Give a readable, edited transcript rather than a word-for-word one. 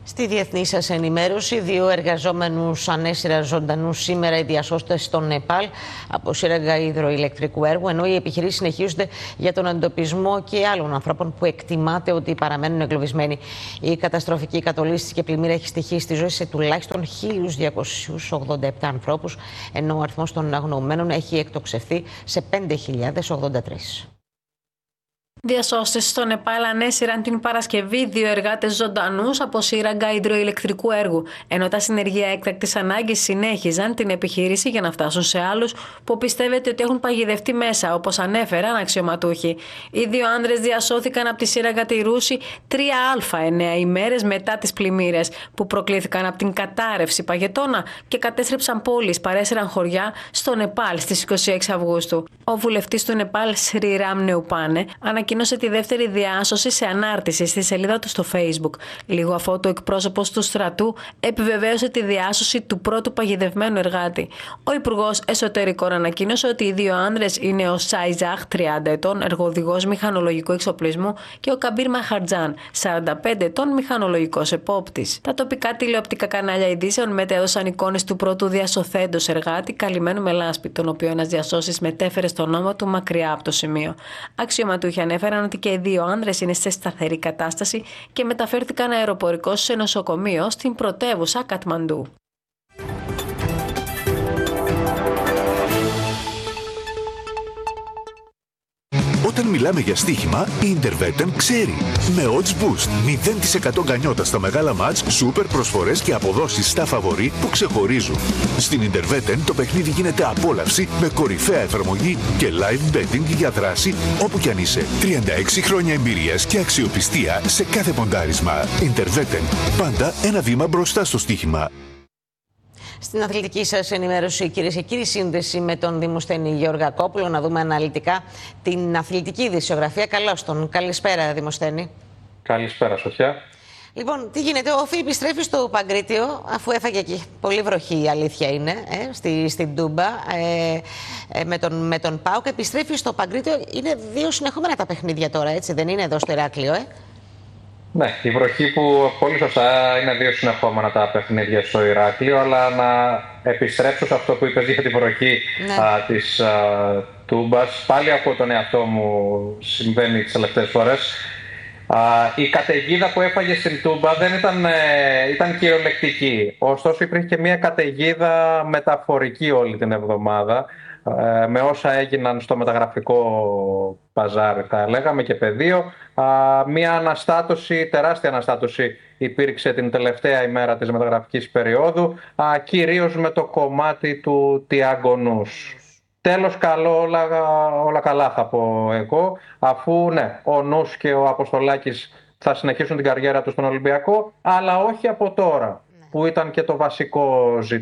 Στη διεθνή σας ενημέρωση, 2 εργαζόμενους ανέσυρα ζωντανούς σήμερα οι διασώστες στο Νεπάλ από σύραγγα υδροηλεκτρικού έργου, ενώ οι επιχειρήσεις συνεχίζονται για τον εντοπισμό και άλλων ανθρώπων που εκτιμάται ότι παραμένουν εγκλωβισμένοι. Η καταστροφική κατολίσθηση και πλημμύρα έχει στοιχήσει τη ζωή σε τουλάχιστον 1.287 ανθρώπους, ενώ ο αριθμός των αγνοωμένων έχει εκτοξευθεί σε 5.083. Διασώστες στο Νεπάλ ανέσυραν την Παρασκευή 2 εργάτες ζωντανούς από σύραγγα υδροηλεκτρικού έργου, ενώ τα συνεργεία έκτακτης ανάγκης συνέχιζαν την επιχείρηση για να φτάσουν σε άλλους που πιστεύετε ότι έχουν παγιδευτεί μέσα, όπως ανέφεραν αξιωματούχοι. Οι 2 άνδρες διασώθηκαν από τη σύραγγα τη Ρούση 3α 9 ημέρες μετά τις πλημμύρες, που προκλήθηκαν από την κατάρρευση παγετώνα και κατέστρεψαν πόλεις, παρέσυραν χωριά στο Νεπάλ στις 26 Αυγούστου. Ο βουλευτής του Νεπάλ, Σρι-Ράμ Νεουπάνε, ανακοίνωσε τη δεύτερη διάσωση σε ανάρτηση στη σελίδα του στο Facebook. Λίγο αφότου ο εκπρόσωπος του στρατού επιβεβαίωσε τη διάσωση του πρώτου παγιδευμένου εργάτη. Ο Υπουργός Εσωτερικών ανακοίνωσε ότι οι 2 άνδρες είναι ο Σάιζαχ, 30 ετών, εργοδηγός μηχανολογικού εξοπλισμού, και ο Καμπίρ Μαχαρτζάν, 45 ετών, μηχανολογικός επόπτης. Τα τοπικά τηλεοπτικά κανάλια ειδήσεων μετέδωσαν εικόνες του πρώτου διασωθέντος εργάτη, καλυμμένου με λάσπη, τον οποίο ένας διασώσης μετέφερε στον ώμο του μακριά από το σημείο. Αξιωματούχοι ανέφεραν ότι και οι 2 άνδρες είναι σε σταθερή κατάσταση και μεταφέρθηκαν αεροπορικώς σε νοσοκομείο στην πρωτεύουσα Κατμαντού. Όταν μιλάμε για στοίχημα, η Intervetten ξέρει. Με odds boost, 0% γκανιότα στα μεγάλα μάτς, σούπερ προσφορές και αποδόσεις στα φαβορί που ξεχωρίζουν. Στην Intervetten το παιχνίδι γίνεται απόλαυση με κορυφαία εφαρμογή και live betting για δράση όπου κι αν είσαι. 36 χρόνια εμπειρίας και αξιοπιστία σε κάθε ποντάρισμα. Intervetten, πάντα ένα βήμα μπροστά στο στοίχημα. Στην αθλητική σας ενημέρωση, κυρίες και κύριοι, σύνδεση με τον Δημοσθένη Γεωργακόπουλο, να δούμε αναλυτικά την αθλητική ειδησιογραφία. Καλώς τον. Καλησπέρα, Δημοσθένη. Καλησπέρα, Σοφιά. Λοιπόν, τι γίνεται, ο Όφη επιστρέφει στο Παγκρίτιο, αφού έφαγε εκεί πολύ βροχή, η αλήθεια είναι, στην Τούμπα, με τον ΠΑΟΚ. Επιστρέφει στο Παγκρίτιο, είναι 2 συνεχόμενα τα παιχνίδια τώρα, έτσι, δεν είναι εδώ στο Ηράκλειο, Ναι, η βροχή που πολύ σωστά είναι 2 συνεχόμενα τα παιχνίδια στο Ηράκλειο, αλλά να επιστρέψω σε αυτό που είπες για την βροχή της Τούμπας. Πάλι από τον εαυτό μου συμβαίνει τις τελευταίες φορές. Η καταιγίδα που έφαγε στην Τούμπα δεν ήταν κυριολεκτική. Ωστόσο υπήρχε και μια καταιγίδα μεταφορική όλη την εβδομάδα, με όσα έγιναν στο μεταγραφικό παζάρι, θα λέγαμε, και πεδίο. Μια αναστάτωση, τεράστια αναστάτωση υπήρξε την τελευταία ημέρα της μεταγραφικής περίοδου, κυρίως με το κομμάτι του Τιάγκο Νους. Τέλος καλό, όλα καλά θα πω εγώ, αφού ναι, ο Νους και ο Αποστολάκης θα συνεχίσουν την καριέρα τους στον Ολυμπιακό, αλλά όχι από τώρα, που ήταν και το βασικό ζήτημα.